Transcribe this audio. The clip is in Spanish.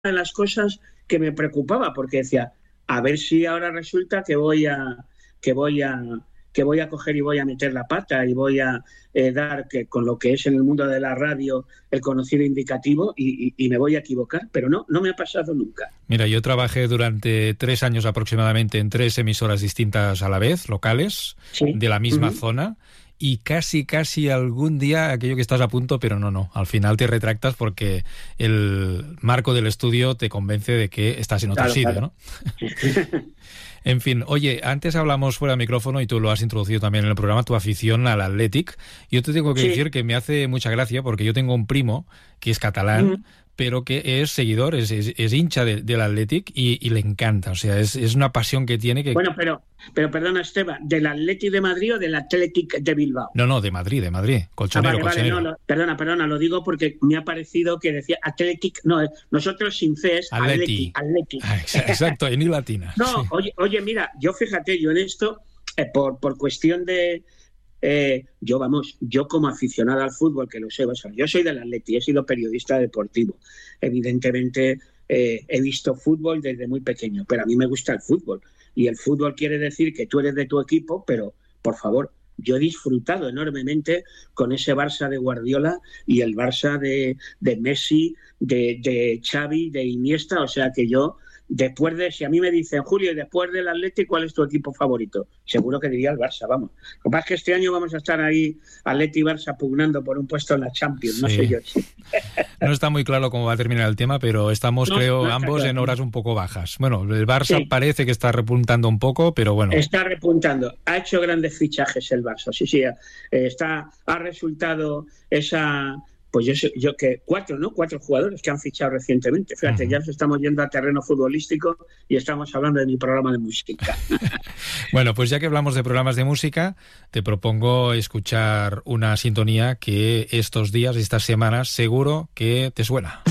de las cosas que me preocupaba, porque decía, a ver si ahora resulta que voy a, que voy a coger y voy a meter la pata y voy a dar que con lo que es en el mundo de la radio el conocido indicativo y me voy a equivocar, pero no me ha pasado nunca. Mira, yo trabajé durante 3 años aproximadamente en 3 emisoras distintas a la vez, locales, ¿Sí? de la misma zona. Y casi algún día aquello que estás a punto, pero no. Al final te retractas porque el marco del estudio te convence de que estás en otro sitio, claro. ¿No? En fin, oye, antes hablamos fuera de micrófono y tú lo has introducido también en el programa, tu afición al Athletic. Yo te tengo que decir que me hace mucha gracia porque yo tengo un primo que es catalán, pero que es seguidor, es hincha del Athletic y le encanta. O sea, es una pasión que tiene que... Bueno, pero perdona, Esteban, ¿del Athletic de Madrid o del Athletic de Bilbao? No, de Madrid. Colchonero, colchonero. Vale, perdona, lo digo porque me ha parecido que decía Athletic, no, nosotros sin C es Athletic. Exacto, en I latina. No, sí. Oye, mira, yo en esto, por cuestión de... yo como aficionado al fútbol, que lo sé, o sea, yo soy del Atleti, he sido periodista deportivo. Evidentemente he visto fútbol desde muy pequeño, pero a mí me gusta el fútbol. Y el fútbol quiere decir que tú eres de tu equipo, pero, por favor, yo he disfrutado enormemente con ese Barça de Guardiola y el Barça de Messi, de Xavi, de Iniesta, o sea que yo... Después de, si a mí me dicen, Julio, después del Atleti, ¿cuál es tu equipo favorito? Seguro que diría el Barça, vamos. Lo que pasa es que este año vamos a estar ahí, Atleti y Barça, pugnando por un puesto en la Champions, no sé yo. No está muy claro cómo va a terminar el tema, pero estamos, creo, ambos claro. En horas un poco bajas. Bueno, el Barça parece que está repuntando un poco, pero bueno. Está repuntando. Ha hecho grandes fichajes el Barça, sí. Ha resultado esa... Pues yo que 4 jugadores que han fichado recientemente. Fíjate, ya nos estamos yendo a terreno futbolístico y estamos hablando de mi programa de música. Bueno, pues ya que hablamos de programas de música, te propongo escuchar una sintonía que estos días, estas semanas, seguro que te suena.